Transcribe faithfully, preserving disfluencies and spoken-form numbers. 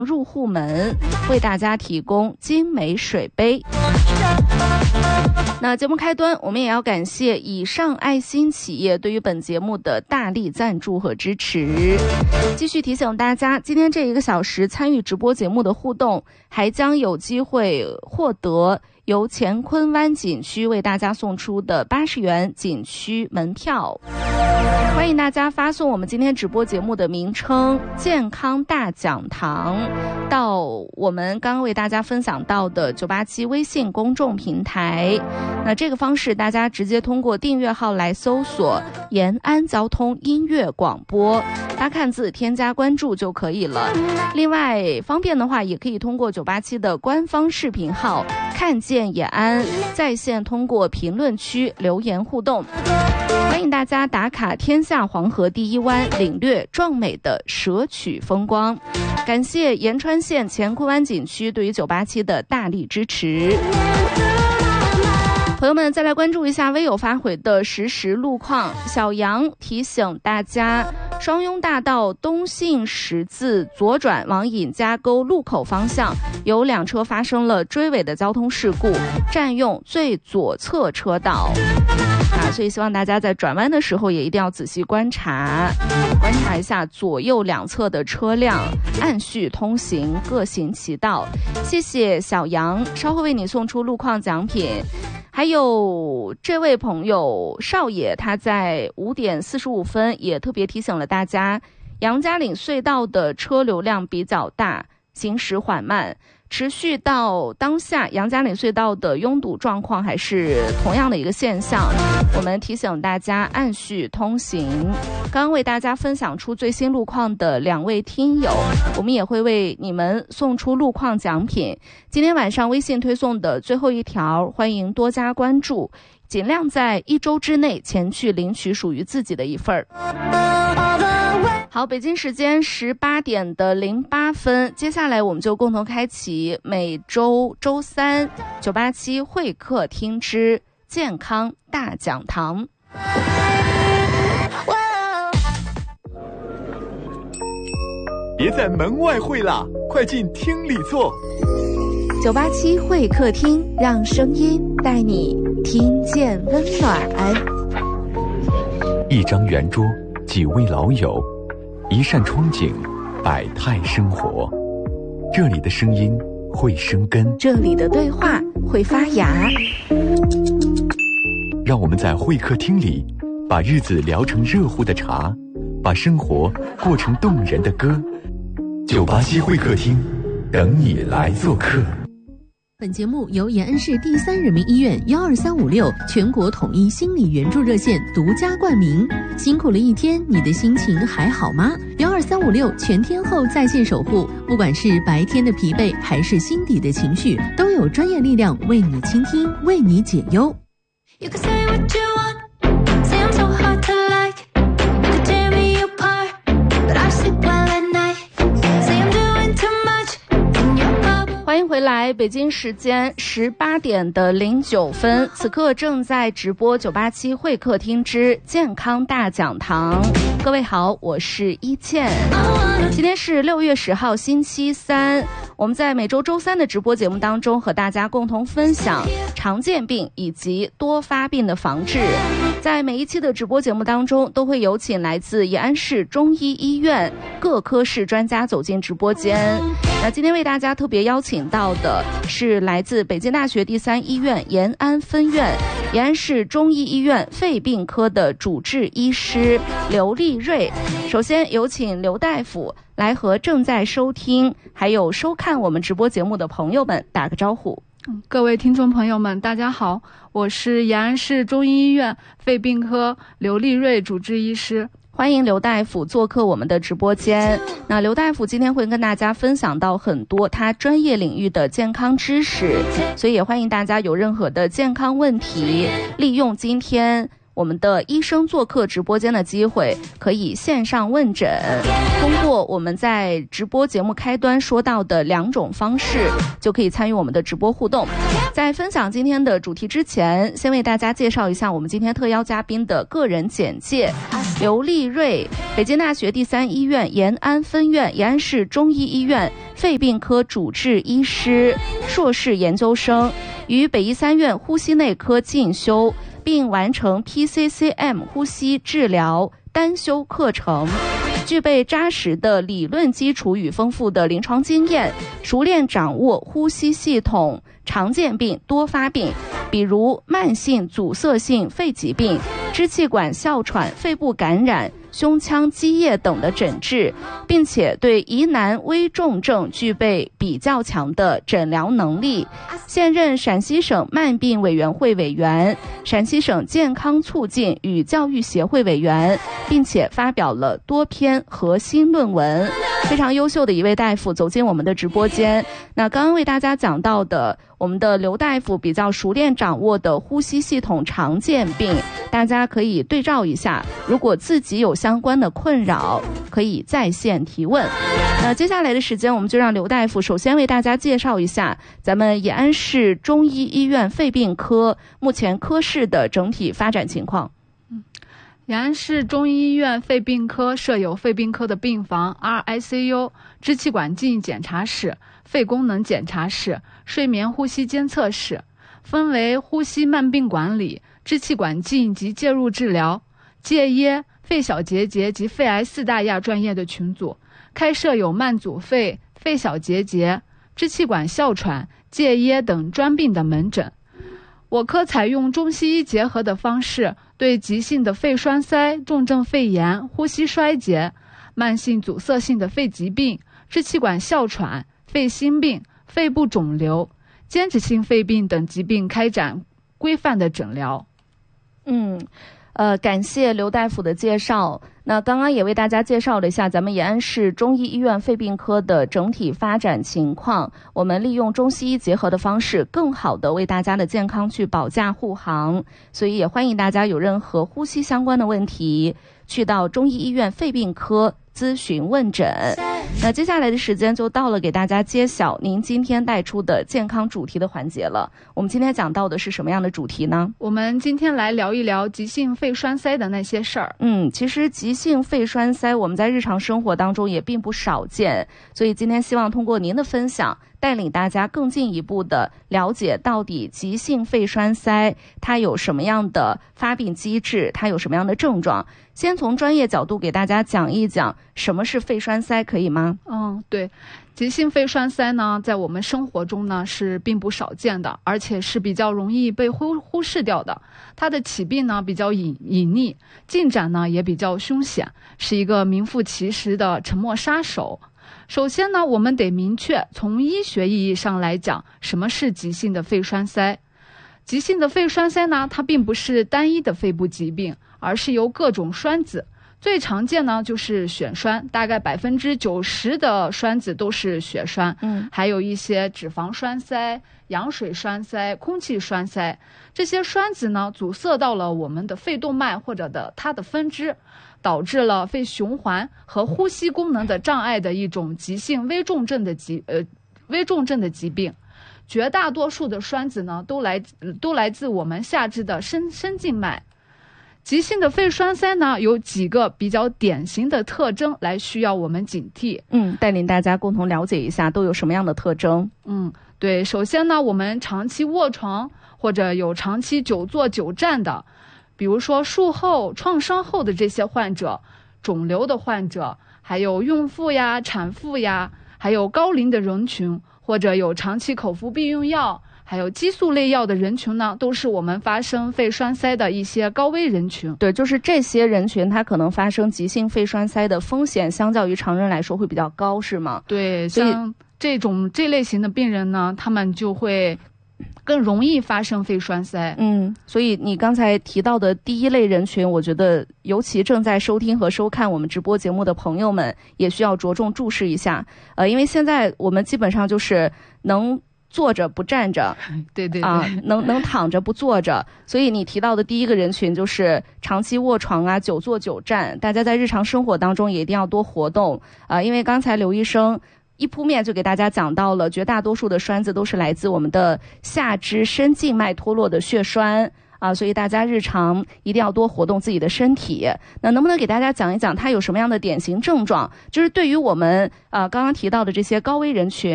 入户门，为大家提供精美水杯。那节目开端，我们也要感谢以上爱心企业对于本节目的大力赞助和支持。继续提醒大家，今天这一个小时参与直播节目的互动，还将有机会获得由乾坤湾景区为大家送出的八十元景区门票。欢迎大家发送我们今天直播节目的名称健康大讲堂到我们刚刚为大家分享到的九八七微信公众平台。那这个方式大家直接通过订阅号来搜索延安交通音乐广播，大家看字添加关注就可以了。另外方便的话也可以通过九八七的官方视频号看见延安，在线通过评论区留言互动。欢迎大家打卡天下黄河第一湾，领略壮美的蛇曲风光。感谢延川县乾坤湾景区对于九八七的大力支持。朋友们，再来关注一下微友发回的实时路况。小杨提醒大家，双雍大道东信十字左转往尹家沟路口方向，有两车发生了追尾的交通事故，占用最左侧车道。啊，所以希望大家在转弯的时候也一定要仔细观察，观察一下左右两侧的车辆，按序通行，各行其道。谢谢小杨，稍后为你送出路况奖品。还有这位朋友少爷，他在五点四十五分也特别提醒了大家，杨家岭隧道的车流量比较大，行驶缓慢，持续到当下杨家岭隧道的拥堵状况还是同样的一个现象，我们提醒大家按序通行。刚刚为大家分享出最新路况的两位听友，我们也会为你们送出路况奖品。今天晚上微信推送的最后一条，欢迎多加关注，尽量在一周之内前去领取属于自己的一份儿。好，北京时间十八点的零八分，接下来我们就共同开启每周周三九八七会客厅之健康大讲堂。 别在门外会啦，快进厅里坐。 九八七会客厅，让声音带你听见温暖。 一张圆桌，几位老友，一扇窗景，百态生活。这里的声音会生根， 这里的对话会发芽。 让我们在会客厅里，把日子聊成热乎的茶，把生活过成动人的歌。九八七会客厅，等你来做客。 本节目由延安市第三人民医院幺二三五六全国统一心理援助热线独家冠名。辛苦了一天，你的心情还好吗？幺二三五六全天候在线守护，不管是白天的疲惫，还是心底的情绪，都有专业力量为你倾听，为你解忧。You can say what you want, say I'm so hard to like. You can tear me apart, but I sleep well at night. Say I'm doing too much in your bubble. 欢迎回来，北京时间十八点的零九分，此刻正在直播九八七会客厅之健康大讲堂。各位好，我是一倩。今天是六月十号，星期三。我们在每周周三的直播节目当中，和大家共同分享常见病以及多发病的防治。在每一期的直播节目当中，都会有请来自延安市中医医院各科室专家走进直播间。那今天为大家特别邀请到的是来自北京大学第三医院延安分院、延安市中医医院肺病科的主治医师刘丽瑞。首先有请刘大夫来和正在收听还有收看我们直播节目的朋友们打个招呼。 各位听众朋友们，大家好，我是延安市中医医院肺病科刘丽瑞主治医师。 欢迎刘大夫做客我们的直播间。那刘大夫今天会跟大家分享到很多他专业领域的健康知识，所以也欢迎大家有任何的健康问题，利用今天我们的医生做客直播间的机会，可以线上问诊。通过我们在直播节目开端说到的两种方式，就可以参与我们的直播互动。在分享今天的主题之前，先为大家介绍一下我们今天特邀嘉宾的个人简介。刘丽瑞，北京大学第三医院延安分院延安市中医医院肺病科主治医师，硕士研究生，于北医三院呼吸内科进修，并完成 P C C M 呼吸治疗单修课程，具备扎实的理论基础与丰富的临床经验，熟练掌握呼吸系统常见病、多发病，比如慢性阻塞性肺疾病、支气管哮喘、肺部感染、胸腔积液等的诊治，并且对疑难危重症具备比较强的诊疗能力。现任陕西省慢病委员会委员、陕西省健康促进与教育协会委员，并且发表了多篇核心论文。非常优秀的一位大夫走进我们的直播间。那刚刚为大家讲到的，我们的刘大夫比较熟练掌握的呼吸系统常见病，大家可以对照一下，如果自己有相关的困扰，可以在线提问。那接下来的时间，我们就让刘大夫首先为大家介绍一下咱们延安市中医医院肺病科目前科室的整体发展情况。 延安市中医医院肺病科设有肺病科的病房、R I C U、支气管镜检查室、肺功能检查室、睡眠呼吸监测室，分为呼吸慢病管理、支气管镜及介入治疗、戒烟、肺小结节及肺癌四大亚专业的群组，开设有慢阻肺、肺小结节、支气管哮喘、戒烟等专病的门诊。我科采用中西医结合的方式，对急性的肺栓塞、重症肺炎、呼吸衰竭、慢性阻塞性的肺疾病、支气管哮喘、肺心病、肺部肿瘤、间质性肺病等疾病开展规范的诊疗。 嗯，呃，感谢刘大夫的介绍。那刚刚也为大家介绍了一下咱们延安市中医医院肺病科的整体发展情况。我们利用中西医结合的方式，更好的为大家的健康去保驾护航。所以也欢迎大家有任何呼吸相关的问题，去到中医医院肺病科咨询问诊。那接下来的时间就到了给大家揭晓您今天带出的健康主题的环节了。我们今天讲到的是什么样的主题呢？ 我们今天来聊一聊急性肺栓塞的那些事儿。 嗯，其实急性肺栓塞我们在日常生活当中也并不少见，所以今天希望通过您的分享，带领大家更进一步的了解到底急性肺栓塞它有什么样的发病机制，它有什么样的症状。先从专业角度给大家讲一讲什么是肺栓塞，可以吗？ 嗯，对，急性肺栓塞呢，在我们生活中呢是并不少见的，而且是比较容易被忽忽视掉的。它的起病呢比较隐隐匿，进展呢也比较凶险，是一个名副其实的沉默杀手。首先呢，我们得明确从医学意义上来讲，什么是急性的肺栓塞。急性的肺栓塞呢，它并不是单一的肺部疾病，而是由各种栓子，最常见呢就是血栓，大概百分之九十的栓子都是血栓，嗯，还有一些脂肪栓塞、羊水栓塞、空气栓塞，这些栓子呢阻塞到了我们的肺动脉或者的它的分支，导致了肺循环和呼吸功能的障碍的一种急性危重症的疾呃危重症的疾病。绝大多数的栓子呢都来都来自我们下肢的深深静脉。急性的肺栓塞呢有几个比较典型的特征来需要我们警惕。 嗯，带领大家共同了解一下都有什么样的特征。 嗯，对，首先呢，我们长期卧床或者有长期久坐久站的，比如说术后创伤后的这些患者，肿瘤的患者，还有孕妇呀、产妇呀，还有高龄的人群，或者有长期口服避孕药，还有激素类药的人群呢，都是我们发生肺栓塞的一些高危人群。 对，就是这些人群它可能发生急性肺栓塞的风险相较于常人来说会比较高，是吗？ 对，像这种这类型的病人呢，他们就会更容易发生肺栓塞。 嗯，所以你刚才提到的第一类人群，我觉得尤其正在收听和收看我们直播节目的朋友们也需要着重注视一下。呃，因为现在我们基本上就是能坐着不站着， 对对对啊，能能躺着不坐着。所以你提到的第一个人群就是长期卧床啊，久坐久站。大家在日常生活当中也一定要多活动啊，因为刚才刘医生一扑面就给大家讲到了，绝大多数的栓子都是来自我们的下肢深静脉脱落的血栓。啊，所以大家日常一定要多活动自己的身体。那能不能给大家讲一讲它有什么样的典型症状？就是对于我们呃刚刚提到的这些高危人群。